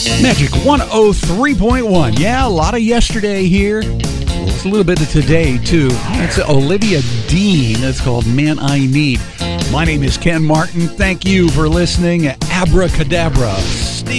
Magic 103.1. Yeah, a lot of yesterday here. It's a little bit of today, too. It's Olivia Dean. That's called Man I Need. My name is Ken Martin. Thank you for listening. Abracadabra. Stay